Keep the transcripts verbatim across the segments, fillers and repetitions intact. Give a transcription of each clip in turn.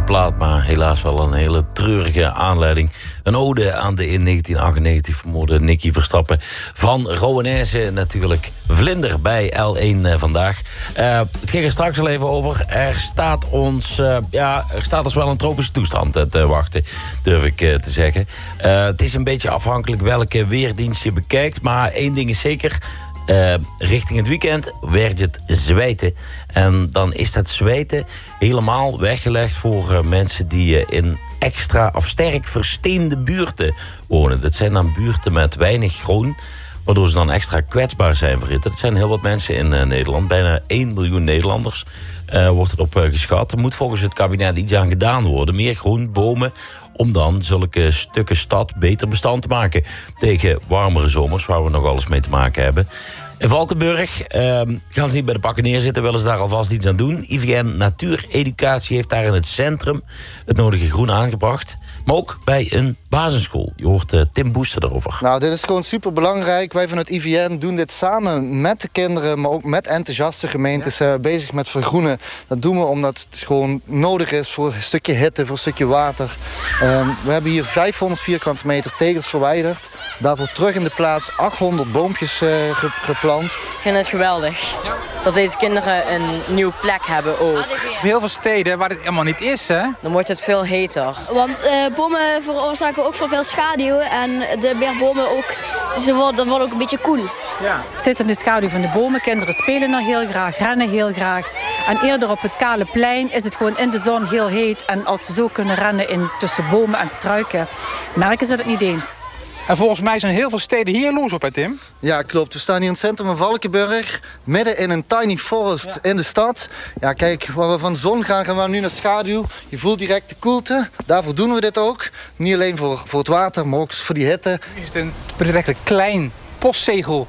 plaat, maar helaas wel een hele treurige aanleiding. Een ode aan de in negentien achtennegentig vermoorde Nicky Verstappen van Roanesse natuurlijk. Vlinder bij L één vandaag. Uh, het ging er straks al even over. Er staat ons, uh, ja, er staat ons wel een tropische toestand te wachten, durf ik uh, te zeggen. Uh, het is een beetje afhankelijk welke weerdienst je bekijkt, maar één ding is zeker. Uh, richting het weekend werd het zwijten. En dan is dat zwijten helemaal weggelegd voor uh, mensen die uh, in extra of sterk versteende buurten wonen. Dat zijn dan buurten met weinig groen, waardoor ze dan extra kwetsbaar zijn voor hitte. Dat zijn heel wat mensen in uh, Nederland. Bijna één miljoen Nederlanders uh, wordt het op uh, geschat. Er moet volgens het kabinet iets aan gedaan worden. Meer groen, bomen, om dan zulke stukken stad beter bestand te maken tegen warmere zomers, waar we nog alles mee te maken hebben. In Valkenburg uh, gaan ze niet bij de pakken neerzitten, willen ze daar alvast iets aan doen. I V N Natuureducatie heeft daar in het centrum het nodige groen aangebracht. Maar ook bij een basisschool. Je hoort uh, Tim Boester erover. Nou, dit is gewoon super belangrijk. Wij van het I V N doen dit samen met de kinderen, maar ook met enthousiaste gemeentes uh, bezig met vergroenen. Dat doen we omdat het gewoon nodig is voor een stukje hitte, voor een stukje water. Uh, we hebben hier vijfhonderd vierkante meter tegels verwijderd. Daarvoor terug in de plaats achthonderd boompjes uh, geplant. Ik vind het geweldig dat deze kinderen een nieuwe plek hebben ook. Heel veel steden waar het helemaal niet is, hè? Dan wordt het veel heter. Want uh, bomen veroorzaken ook veel schaduw. En de meer bomen ook, ze worden, dan wordt ook een beetje koel. Ja. Zitten in de schaduw van de bomen. Kinderen spelen er heel graag, rennen heel graag. En eerder op het kale plein is het gewoon in de zon heel heet. En als ze zo kunnen rennen in, tussen bomen en struiken, merken ze dat niet eens. En volgens mij zijn heel veel steden hier jaloers op, hè Tim? Ja, klopt. We staan hier in het centrum van Valkenburg. Midden in een tiny forest ja. in de stad. Ja, kijk, waar we van de zon gaan, gaan we nu naar schaduw. Je voelt direct de koelte. Daarvoor doen we dit ook. Niet alleen voor, voor het water, maar ook voor die hitte. Is het een betrekkelijk klein postzegel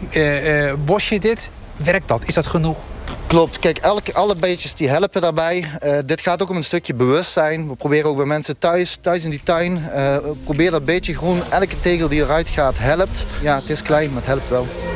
uh, uh, bosje dit? Werkt dat? Is dat genoeg? Klopt. Kijk, elke, alle beetjes die helpen daarbij. Uh, dit gaat ook om een stukje bewustzijn. We proberen ook bij mensen thuis, thuis in die tuin. Uh, probeer dat beetje groen. Elke tegel die eruit gaat helpt. Ja, het is klein, maar het helpt wel.